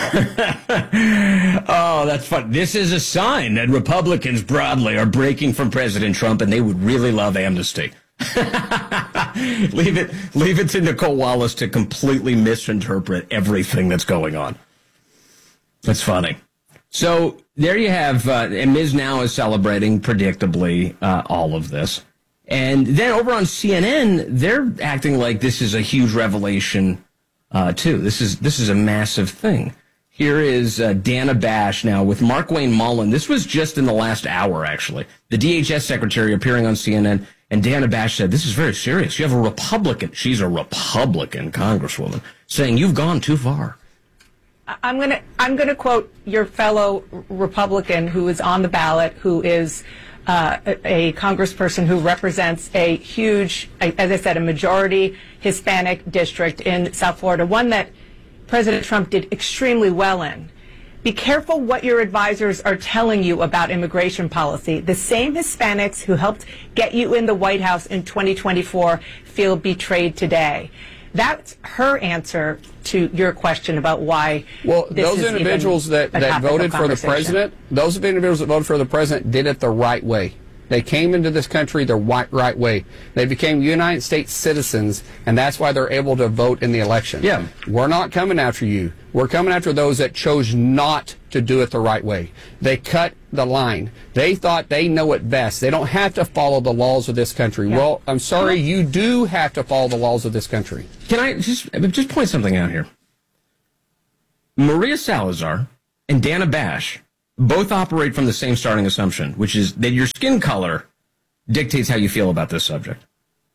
Oh, that's fun. This is a sign that Republicans broadly are breaking from President Trump, and they would really love amnesty. leave it, leave it to Nicole Wallace to completely misinterpret everything that's going on. That's funny. So there you have, uh, and Miz Now is celebrating, predictably, uh, all of this. And then over on C N N, they're acting like this is a huge revelation, uh, too. This is this is a massive thing. Here is uh, Dana Bash now with Markwayne Mullin. This was just in the last hour, actually. The D H S secretary appearing on C N N, and Dana Bash said, this is very serious. You have a Republican, she's a Republican congresswoman, saying you've gone too far. I'm going to I'm going to quote your fellow Republican who is on the ballot, who is uh, a, a congressperson who represents a huge, as I said, a majority Hispanic district in South Florida, one that President Trump did extremely well in. Be careful what your advisors are telling you about immigration policy. The same Hispanics who helped get you in the White House in twenty twenty-four feel betrayed today. That's her answer to your question about why. Well, this those is individuals that, that voted for the president, those individuals that voted for the president did it the right way. They came into this country the right, right way. They became United States citizens, and that's why they're able to vote in the election. Yeah. We're not coming after you. We're coming after those that chose not to do it the right way. They cut the line. They thought they know it best. They don't have to follow the laws of this country. Yeah. Well, I'm sorry, you do have to follow the laws of this country. Can I just just point something out here? Maria Salazar and Dana Bash both operate from the same starting assumption, which is that your skin color dictates how you feel about this subject.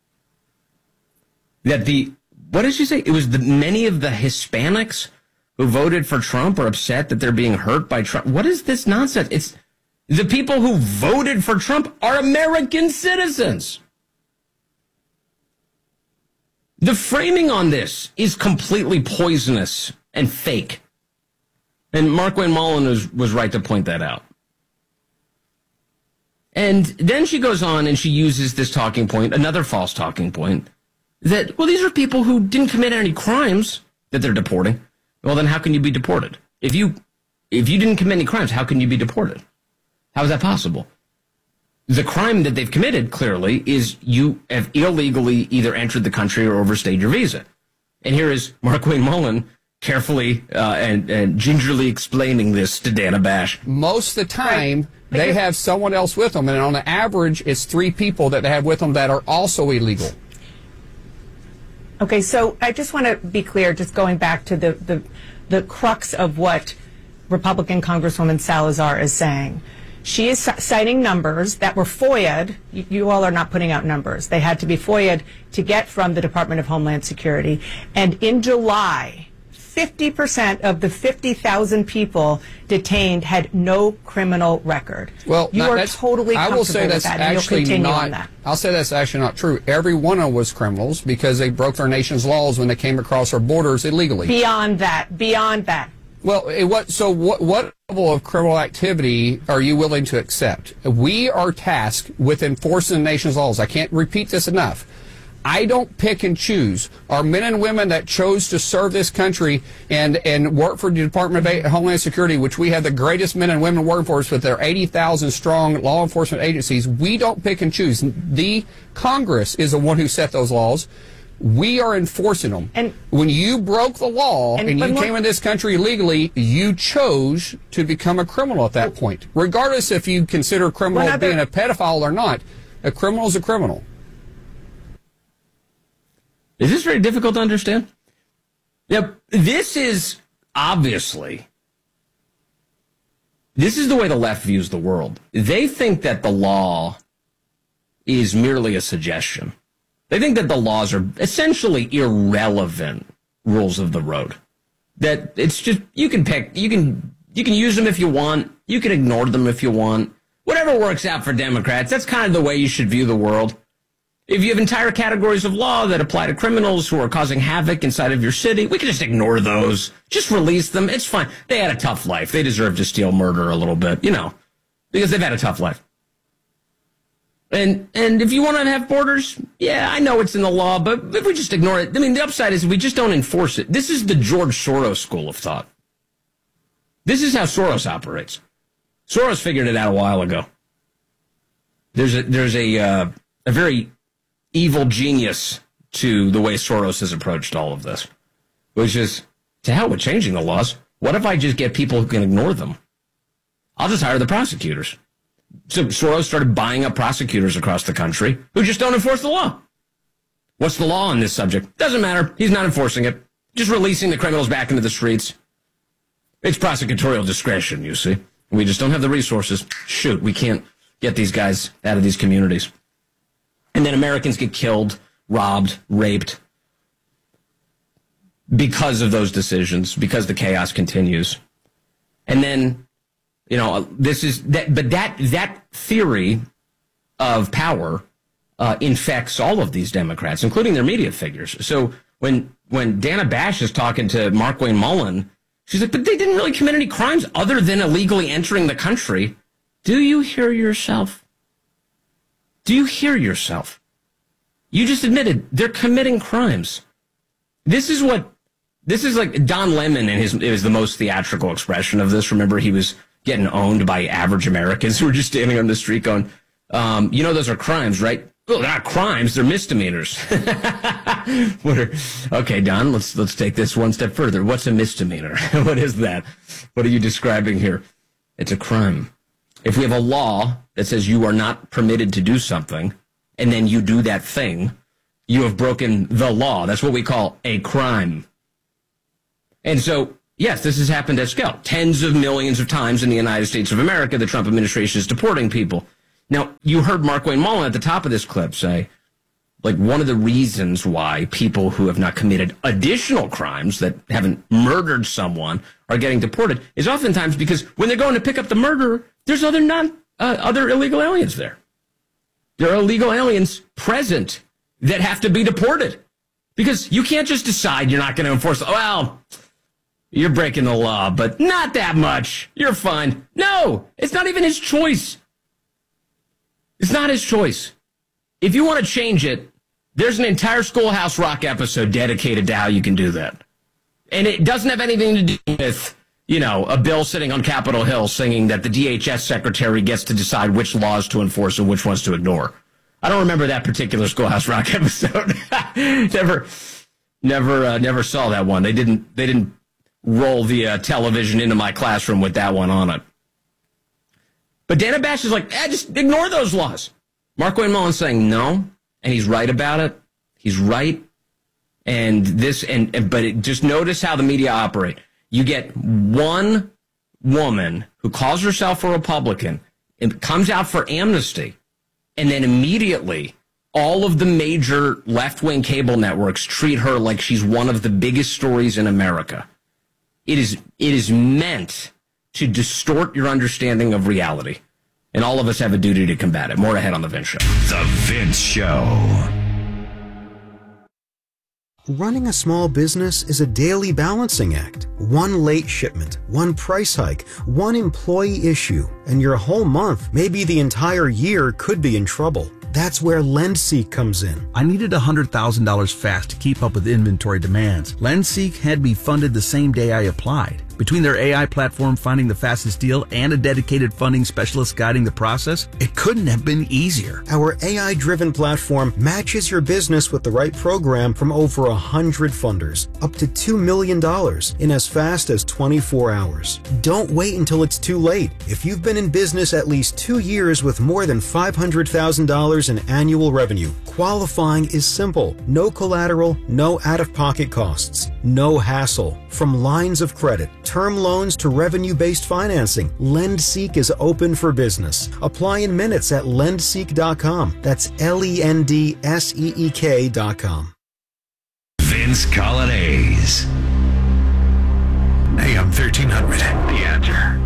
That the, what did she say? It was the many of the Hispanics who voted for Trump are upset that they're being hurt by Trump. What is this nonsense? It's the people who voted for Trump are American citizens. The framing on this is completely poisonous and fake. And Markwayne Mullin was, was right to point that out. And then she goes on and she uses this talking point, another false talking point, that, well, these are people who didn't commit any crimes that they're deporting. Well, then how can you be deported? If you if you didn't commit any crimes, how can you be deported? How is that possible? The crime that they've committed, clearly, is you have illegally either entered the country or overstayed your visa. And here is Markwayne Mullin carefully uh, and, and gingerly explaining this to Dana Bash. Most of the time, right. They have someone else with them, and on the average, it's three people that they have with them that are also illegal. Okay, so I just want to be clear, just going back to the, the, the crux of what Republican Congresswoman Salazar is saying. She is citing numbers that were F O IA'd. You, you all are not putting out numbers. They had to be F O I A'd to get from the Department of Homeland Security. And in July, fifty percent of the fifty thousand people detained had no criminal record. Well, you not, are totally comfortable I will say that's with that, and you'll actually continue not, on that. I'll say that's actually not true. Every one of them was criminals because they broke our nation's laws when they came across our borders illegally. Beyond that, beyond that. Well, it, what, so what, what level of criminal activity are you willing to accept? We are tasked with enforcing the nation's laws. I can't repeat this enough. I don't pick and choose. Our men and women that chose to serve this country and, and work for the Department of Homeland Security, which we have the greatest men and women working for us with their eighty thousand strong law enforcement agencies, we don't pick and choose. The Congress is the one who set those laws. We are enforcing them. And when you broke the law and, and you came in this country illegally, you chose to become a criminal at that point. Regardless if you consider a criminal other, being a pedophile or not, a criminal is a criminal. Is this very difficult to understand? Yep. This is obviously, this is the way the left views the world. They think that the law is merely a suggestion. They think that the laws are essentially irrelevant rules of the road. That it's just, you can pick, you can, you can use them if you want. You can ignore them if you want. Whatever works out for Democrats, that's kind of the way you should view the world. If you have entire categories of law that apply to criminals who are causing havoc inside of your city, we can just ignore those. Just release them. It's fine. They had a tough life. They deserve to steal murder a little bit, you know, because they've had a tough life. And and if you want to have borders, yeah, I know it's in the law, but if we just ignore it, I mean, the upside is we just don't enforce it. This is the George Soros school of thought. This is how Soros operates. Soros figured it out a while ago. There's a there's a uh, a very evil genius to the way Soros has approached all of this, which is, to hell with changing the laws. What if I just get people who can ignore them? I'll just hire the prosecutors. So Soros started buying up prosecutors across the country who just don't enforce the law. What's the law on this subject? Doesn't matter. He's not enforcing it. Just releasing the criminals back into the streets. It's prosecutorial discretion, you see. We just don't have the resources. Shoot, we can't get these guys out of these communities. And then Americans get killed, robbed, raped because of those decisions, because the chaos continues. And then, you know, this is that, but that that theory of power uh, infects all of these Democrats, including their media figures. So when when Dana Bash is talking to Markwayne Mullin, she's like, but they didn't really commit any crimes other than illegally entering the country. Do you hear yourself? Do you hear yourself? You just admitted they're committing crimes. This is what, this is like Don Lemon, and his, it was the most theatrical expression of this. Remember, he was getting owned by average Americans who were just standing on the street going, um, you know, those are crimes, right? Oh, they're not crimes, they're misdemeanors. What are, okay, Don, let's let's take this one step further. What's a misdemeanor? What is that? What are you describing here? It's a crime. If we have a law that says you are not permitted to do something, and then you do that thing, you have broken the law. That's what we call a crime. And so, yes, this has happened at scale. Tens of millions of times in the United States of America, the Trump administration is deporting people. Now, you heard Markwayne Mullin at the top of this clip say, like, one of the reasons why people who have not committed additional crimes, that haven't murdered someone, are getting deported is oftentimes because when they're going to pick up the murderer, there's other non, uh, other illegal aliens there. There are illegal aliens present that have to be deported because you can't just decide you're not going to enforce. Well, you're breaking the law, but not that much. You're fine. No, it's not even his choice. It's not his choice. If you want to change it, there's an entire Schoolhouse Rock episode dedicated to how you can do that. And it doesn't have anything to do with, you know, a bill sitting on Capitol Hill singing that the D H S secretary gets to decide which laws to enforce and which ones to ignore. I don't remember that particular Schoolhouse Rock episode. never, never, uh, never saw that one. They didn't, they didn't roll the uh, television into my classroom with that one on it. But Dana Bash is like, eh, just ignore those laws. Markwayne Mullin's saying no, and he's right about it. He's right. And this, and, and but it, just notice how the media operate. You get one woman who calls herself a Republican and comes out for amnesty, and then immediately all of the major left-wing cable networks treat her like she's one of the biggest stories in America. It is, it is meant to distort your understanding of reality. And all of us have a duty to combat it. More ahead on The Vince Show. The Vince Show. Running a small business is a daily balancing act. One late shipment, one price hike, one employee issue, and your whole month, maybe the entire year, could be in trouble. That's where LendSeek comes in. I needed one hundred thousand dollars fast to keep up with inventory demands. LendSeek had me funded the same day I applied. Between their A I platform finding the fastest deal and a dedicated funding specialist guiding the process, it couldn't have been easier. Our A I-driven platform matches your business with the right program from over one hundred funders, up to two million dollars in as fast as twenty-four hours. Don't wait until it's too late. If you've been in business at least two years with more than five hundred thousand dollars in annual revenue, qualifying is simple. No collateral, no out-of-pocket costs, no hassle. From lines of credit, term loans to revenue-based financing, LendSeek is open for business. Apply in minutes at lendseek dot com. That's L E N D S E E K dot com. Vince Colonnese. A M thirteen hundred. The Answer.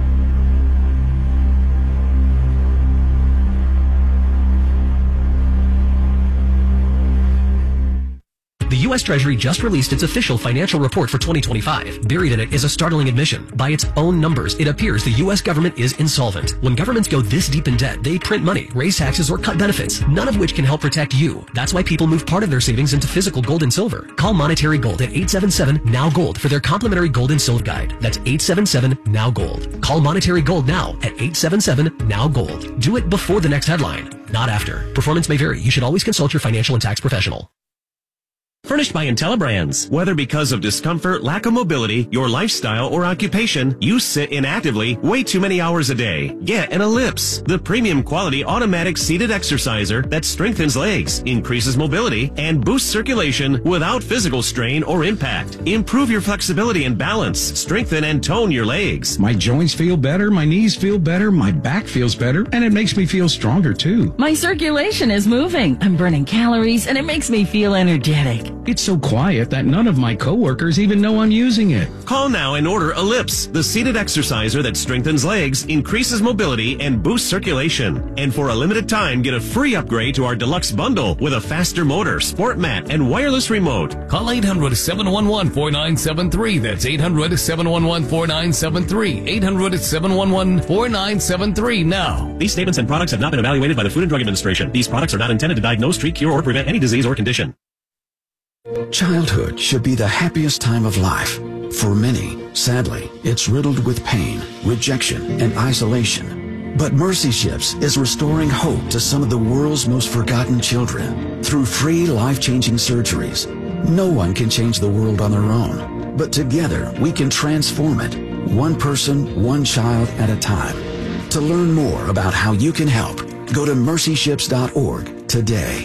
The U S Treasury just released its official financial report for twenty twenty-five. Buried in it is a startling admission. By its own numbers, it appears the U S government is insolvent. When governments go this deep in debt, they print money, raise taxes, or cut benefits, none of which can help protect you. That's why people move part of their savings into physical gold and silver. Call Monetary Gold at eight seven seven, N O W Gold for their complimentary gold and silver guide. That's eight seven seven, N O W Gold. Call Monetary Gold now at eight seven seven, N O W Gold. Do it before the next headline, not after. Performance may vary. You should always consult your financial and tax professional. Furnished by IntelliBrands. Whether because of discomfort, lack of mobility, your lifestyle, or occupation, you sit inactively way too many hours a day. Get an Ellipse, the premium quality automatic seated exerciser that strengthens legs, increases mobility, and boosts circulation without physical strain or impact. Improve your flexibility and balance, strengthen and tone your legs. My joints feel better, my knees feel better, my back feels better, and it makes me feel stronger too. My circulation is moving. I'm burning calories, and it makes me feel energetic. It's so quiet that none of my coworkers even know I'm using it. Call now and order Ellipse, the seated exerciser that strengthens legs, increases mobility, and boosts circulation. And for a limited time, get a free upgrade to our deluxe bundle with a faster motor, sport mat, and wireless remote. Call eight hundred, seven one one, four nine seven three. That's eight hundred, seven one one, four nine seven three. eight hundred, seven one one, four nine seven three now. These statements and products have not been evaluated by the Food and Drug Administration. These products are not intended to diagnose, treat, cure, or prevent any disease or condition. Childhood should be the happiest time of life. For many, sadly, it's riddled with pain, rejection, and isolation. But Mercy Ships is restoring hope to some of the world's most forgotten children through free life-changing surgeries. No one can change the world on their own, but together we can transform it, one person, one child at a time. To learn more about how you can help, go to mercy ships dot org today.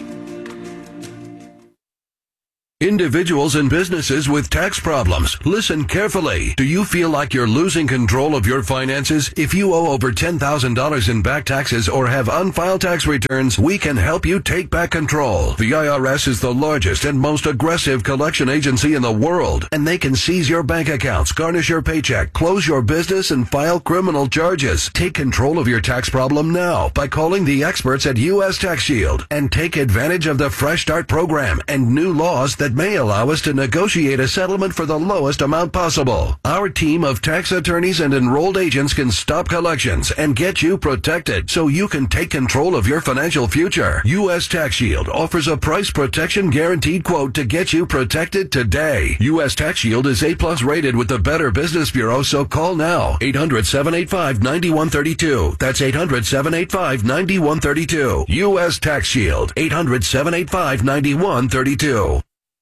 Individuals and businesses with tax problems, listen carefully. Do you feel like you're losing control of your finances? If you owe over ten thousand dollars in back taxes or have unfiled tax returns, we can help you take back control. The I R S is the largest and most aggressive collection agency in the world, and they can seize your bank accounts, garnish your paycheck, close your business, and file criminal charges. Take control of your tax problem now by calling the experts at U S Tax Shield and take advantage of the Fresh Start program and new laws that that may allow us to negotiate a settlement for the lowest amount possible. Our team of tax attorneys and enrolled agents can stop collections and get you protected so you can take control of your financial future. U S Tax Shield offers a price protection guaranteed quote to get you protected today. U S Tax Shield is A plus rated with the Better Business Bureau, so call now. eight hundred, seven eight five, nine one three two. That's eight hundred, seven eight five, nine one three two. U S Tax Shield. eight hundred, seven eight five, nine one three two.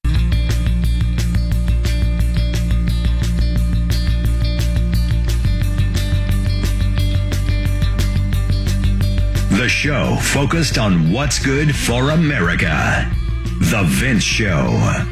The show focused on what's good for America. The Vince Show.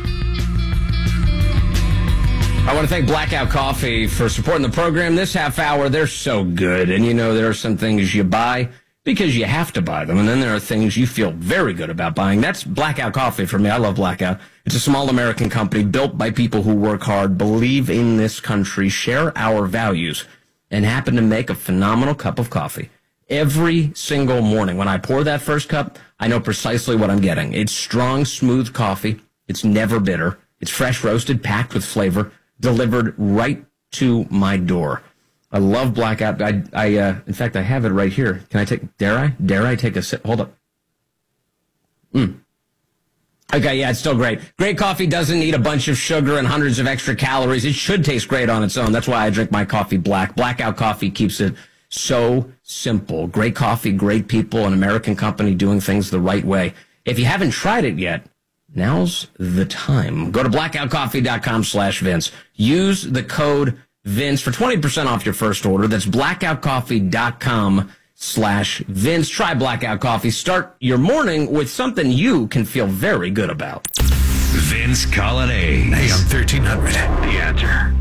I want to thank Blackout Coffee for supporting the program this half hour. They're so good. And you know, there are some things you buy because you have to buy them. And then there are things you feel very good about buying. That's Blackout Coffee for me. I love Blackout. It's a small American company built by people who work hard, believe in this country, share our values, and happen to make a phenomenal cup of coffee. Every single morning when I pour that first cup, I know precisely what I'm getting. It's strong, smooth coffee. It's never bitter. It's fresh roasted, packed with flavor, delivered right to my door. I love Blackout. I, I uh, in fact, I have it right here. Can I take, dare I? Dare I take a sip? Hold up. Mm. Okay, yeah, it's still great. Great coffee doesn't need a bunch of sugar and hundreds of extra calories. It should taste great on its own. That's why I drink my coffee black. Blackout Coffee keeps it so simple. Great coffee, great people, an American company doing things the right way. If you haven't tried it yet, now's the time. Go to blackout coffee dot com slash Vince. Use the code Vince for twenty percent off your first order. That's blackout coffee dot com slash Vince. Try Blackout Coffee. Start your morning with something you can feel very good about. Vince Coglianese. A M thirteen hundred. The Answer.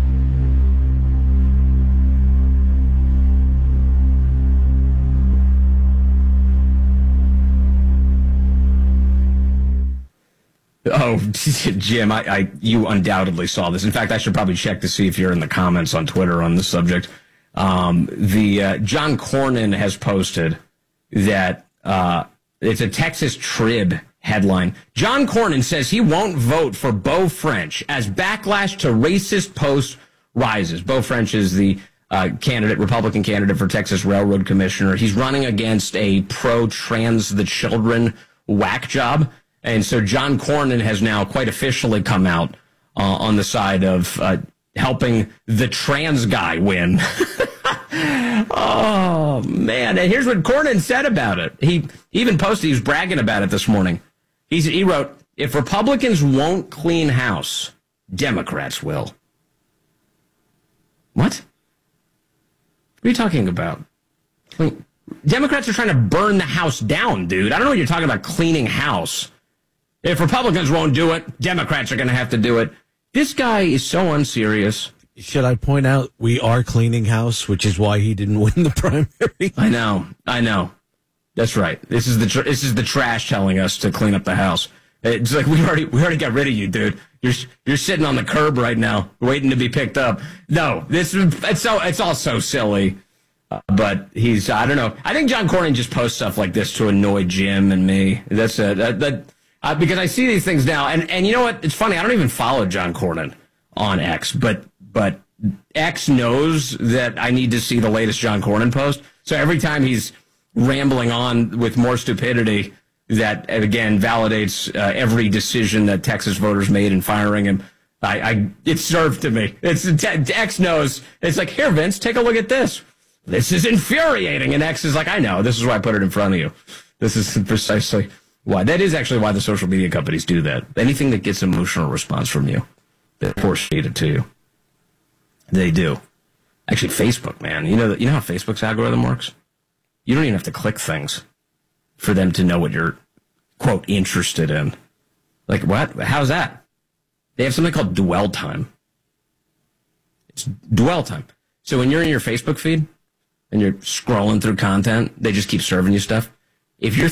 Oh, Jim, I, I, you undoubtedly saw this. In fact, I should probably check to see if you're in the comments on Twitter on this subject. Um, the uh, John Cornyn has posted that uh, it's a Texas Trib headline. John Cornyn says he won't vote for Beau French as backlash to racist post rises. Beau French is the uh, candidate, Republican candidate for Texas Railroad Commissioner. He's running against a pro-trans the children whack job. And so John Cornyn has now quite officially come out uh, on the side of uh, helping the trans guy win. Oh, man. And here's what Cornyn said about it. He even posted, he was bragging about it this morning. He's, he wrote, if Republicans won't clean house, Democrats will. What? What are you talking about? Clean. Democrats are trying to burn the house down, dude. I don't know what you're talking about, cleaning house. If Republicans won't do it, Democrats are going to have to do it. This guy is so unserious. Should I point out we are cleaning house, which is why he didn't win the primary? I know, I know. That's right. This is the tr- this is the trash telling us to clean up the house. It's like we already we already got rid of you, dude. You're you're sitting on the curb right now, waiting to be picked up. No, this it's so it's all so silly. Uh, but he's I don't know. I think John Cornyn just posts stuff like this to annoy Jim and me. That's a, that that. Uh, because I see these things now, and, and you know what? It's funny. I don't even follow John Cornyn on X, but but X knows that I need to see the latest John Cornyn post. So every time he's rambling on with more stupidity, that again validates uh, every decision that Texas voters made in firing him. I, I it's served to me. It's X knows. It's like, here, Vince, take a look at this. this is infuriating. And X is like, I know, this is why I put it in front of you. This is precisely why. That is actually why the social media companies do that. Anything that gets emotional response from you, they force feed it to you. They do. Actually, Facebook, man. You know that, you know how Facebook's algorithm works? You don't even have to click things for them to know what you're, quote, interested in. Like, what? How's that? They have something called dwell time. It's dwell time. So when you're in your Facebook feed and you're scrolling through content, they just keep serving you stuff. If you're